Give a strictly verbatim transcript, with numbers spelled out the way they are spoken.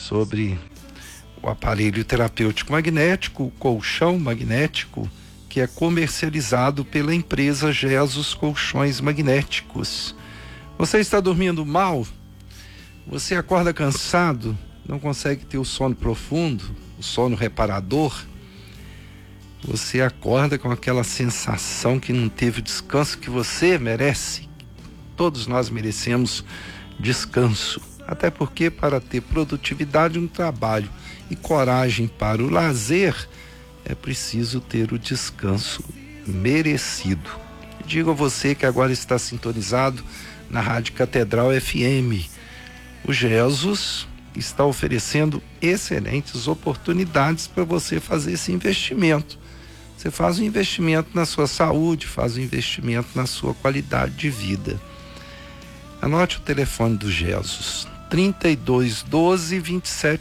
sobre o aparelho terapêutico magnético, o colchão magnético, que é comercializado pela empresa Jesus Colchões Magnéticos. Você está dormindo mal? Você acorda cansado? Não consegue ter o sono profundo, o sono reparador? Você acorda com aquela sensação que não teve o descanso que você merece? Todos nós merecemos descanso, até porque para ter produtividade no trabalho e coragem para o lazer, é preciso ter o descanso merecido. Digo a você que agora está sintonizado na Rádio Catedral F M. O Jesus está oferecendo excelentes oportunidades para você fazer esse investimento. Você faz um investimento na sua saúde, faz um investimento na sua qualidade de vida. Anote o telefone do Jesus, trinta e dois, doze, vinte e sete